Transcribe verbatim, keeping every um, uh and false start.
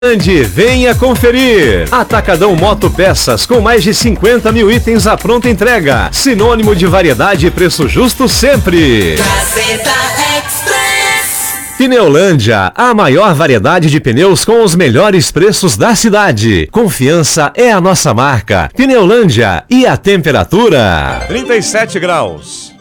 Grande, venha conferir! Atacadão Moto Peças com mais de cinquenta mil itens à pronta entrega. Sinônimo de variedade e preço justo sempre. Gazeta Express. Pneulândia, a maior variedade de pneus com os melhores preços da cidade. Confiança é a nossa marca. Pneulândia, e a temperatura? trinta e sete graus.